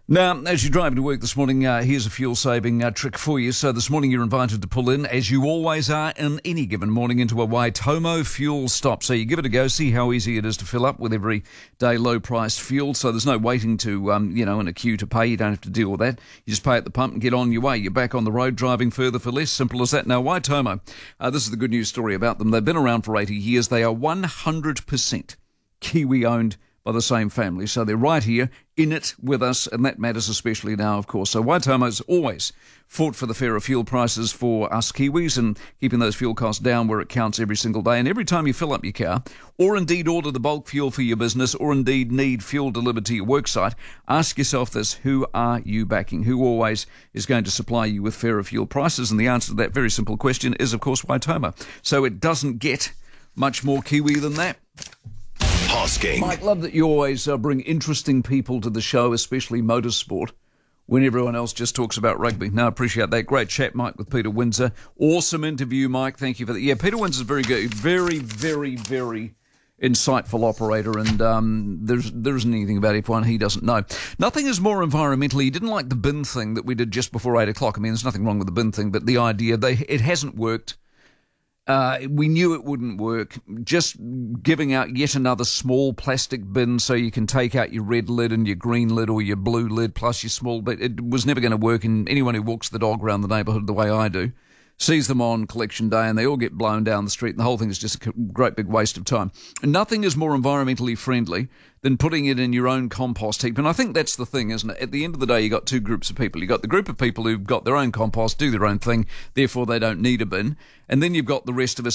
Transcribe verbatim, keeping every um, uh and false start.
Now, as you're driving to work this morning, uh, here's a fuel-saving uh, trick for you. So this morning you're invited to pull in, as you always are in any given morning, into a Waitomo fuel stop. So you give it a go, see how easy it is to fill up with every day low-priced fuel. So there's no waiting to, um, you know, in a queue to pay. You don't have to deal with that. You just pay at the pump and get on your way. You're back on the road driving further for less. Simple as that. Now, Waitomo, uh, this is the good news story about them. They've been around for eighty years. They are one hundred percent Kiwi-owned by the same family. So they're right here in it with us, and that matters especially now, of course. So Waitomo's always fought for the fairer fuel prices for us Kiwis and keeping those fuel costs down where it counts every single day. And every time you fill up your car, or indeed order the bulk fuel for your business, or indeed need fuel delivered to your worksite, ask yourself this: who are you backing? Who always is going to supply you with fairer fuel prices? And the answer to that very simple question is, of course, Waitomo. So it doesn't get much more Kiwi than that. Hosking. Mike, love that you always uh, bring interesting people to the show, especially motorsport, when everyone else just talks about rugby. No, I appreciate that. Great chat, Mike, with Peter Windsor. Awesome interview, Mike. Thank you for that. Yeah, Peter Windsor's very good. Very, very, very insightful operator, and um, there's, there isn't anything about F one he doesn't know. Nothing is more environmentally. He didn't like the bin thing that we did just before eight o'clock. I mean, there's nothing wrong with the bin thing, but the idea, they it hasn't worked. Uh, we knew it wouldn't work. Just giving out yet another small plastic bin so you can take out your red lid and your green lid or your blue lid plus your small bit. It was never going to work, and anyone who walks the dog around the neighbourhood the way I do sees them on collection day and they all get blown down the street, and the whole thing is just a great big waste of time. And nothing is more environmentally friendly than putting it in your own compost heap. And I think that's the thing, isn't it? At the end of the day, you got two groups of people. You've got the group of people who've got their own compost, do their own thing, therefore they don't need a bin. And then you've got the rest of us